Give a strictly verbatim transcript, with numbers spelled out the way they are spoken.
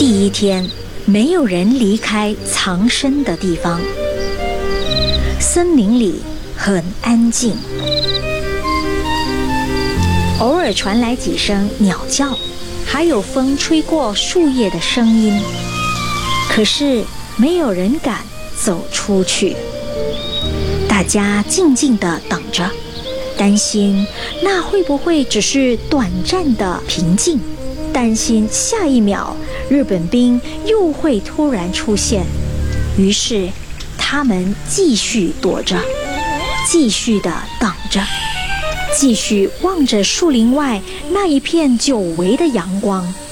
第一天，没有人离开藏身的地方，森林里很安静，偶尔传来几声鸟叫，还有风吹过树叶的声音。可是没有人敢走出去，大家静静地等着，担心那会不会只是短暂的平静，担心下一秒日本兵又会突然出现。于是他们继续躲着，继续地等着，继续望着树林外那一片久违的阳光。